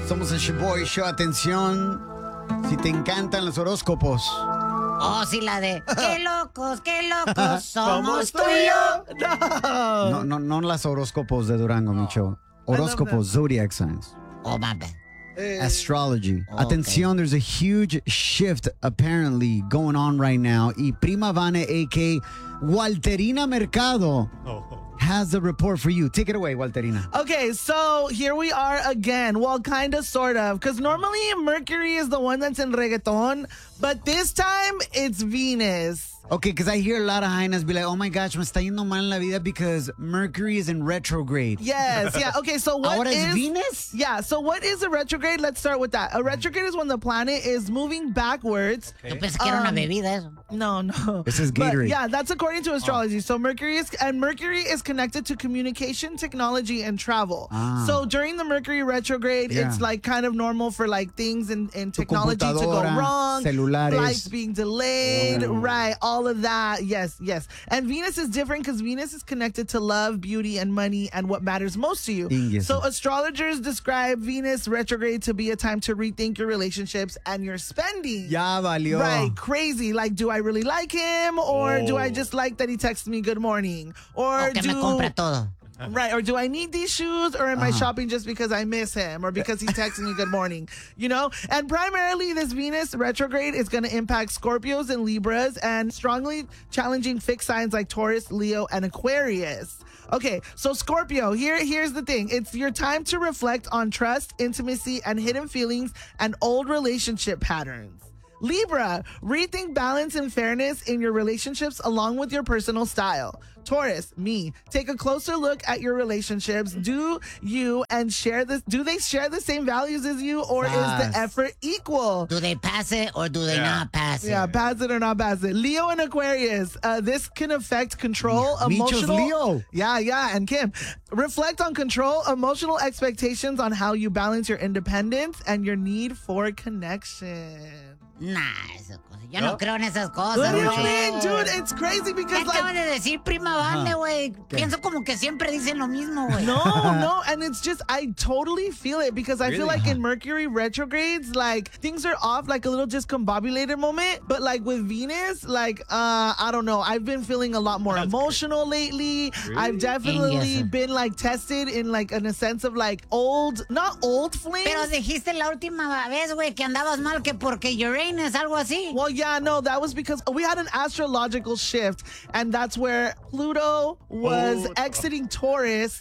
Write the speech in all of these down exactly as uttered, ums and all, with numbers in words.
Somos el Shaboy Show. Atención, si te encantan los horóscopos. Oh, sí, la de qué locos, qué locos somos tú y yo. No. No, no, no las horóscopos de Durango, Micho. Horóscopos, zodiac signs. Oh, mame. Astrology. Okay. Atención, there's a huge shift apparently going on right now. Y Prima Vane, a k a. Walterina Mercado, has the report for you. Take it away, Walterina. Okay, so here we are again. Well, kind of, sort of. Because normally Mercury is the one that's in reggaeton, but this time it's Venus. Okay, because I hear a lot of hyenas be like, oh my gosh, me está yendo mal en la vida because Mercury is in retrograde. Yes, yeah. Okay, so what Ahora is es Venus? Yeah, so what is a retrograde? Let's start with that. A retrograde is when the planet is moving backwards. Yo pensé que era una Um, bebida eso. No, no. This is But, Gatorade. yeah, that's according to astrology. So Mercury is and Mercury is connected to communication, technology, and travel. Ah. So during the Mercury retrograde, Yeah. it's like kind of normal for like things in, in Tu technology to go computadora, wrong, celulares. flights being delayed, Oh. right? All of that. Yes, yes. And Venus is different because Venus is connected to love, beauty, and money, and what matters most to you. Ingues. So astrologers describe Venus retrograde to be a time to rethink your relationships and your spending. Ya valió. Right, crazy. Like, do I really like him, or do I just like that he texts me good morning, or O que do me compra todo. right, or do I need these shoes, or am I Uh-huh. shopping just because I miss him, or because he texted me good morning? You know, and primarily this Venus retrograde is going to impact Scorpios and Libras, and strongly challenging fixed signs like Taurus, Leo, and Aquarius. Okay, so Scorpio, here here's the thing. It's your time to reflect on trust, intimacy, and hidden feelings and old relationship patterns. Libra, rethink balance and fairness in your relationships along with your personal style. Taurus, me, take a closer look at your relationships. Do you and share this? Do they share the same values as you, or is Yes. the effort equal? Do they pass it or do they not pass it? Yeah, pass it or not pass it. Leo and Aquarius, uh, this can affect control, Micho's emotional. Leo. Yeah, yeah, and Kim. Reflect on control, emotional expectations on how you balance your independence and your need for connection. Nah, esas cosas. Yo no, creo en esas What cosas, do you güey. mean, dude? It's crazy ¿Qué because acabas like de decir, prima Vane, güey? Pienso como que siempre dicen lo mismo, güey. no, no, and it's just I totally feel it because I feel Really? like in Mercury retrogrades, like things are off, like a little discombobulated moment. But like with Venus, like uh, I don't know, I've been feeling a lot more emotional lately. I've definitely Yes. been like tested in like in a sense of like old, not old flames. Pero dijiste la última vez, güey, que andabas mal que porque Uranus, algo así. Well, yeah, no, that was because we had an astrological shift, and that's where Pluto was Pluto. exiting Taurus.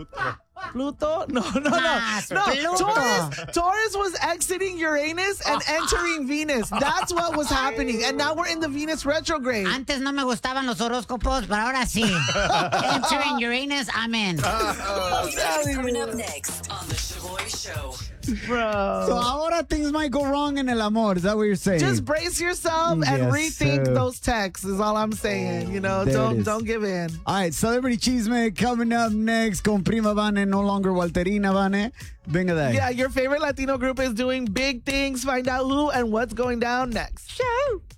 Pluto? No, no, no. Ah, No, Pluto. Taurus, Taurus was exiting Uranus and entering Venus. That's what was happening. And now we're in the Venus retrograde. Antes no me gustaban los horóscopos, pero ahora sí. Entering Uranus, I'm in. Coming up next on the Shaboy Show. Bro. So ahora things might go wrong in el amor. Is that what you're saying? Just brace yourself and Yes, rethink sir. those texts is all I'm saying. You know, There it don't is. don't give in. All right, Celebrity Cheeseman coming up next con Prima Vane, no longer Walterina Vane. Venga de ahí. Yeah, your favorite Latino group is doing big things. Find out who and what's going down next. Show.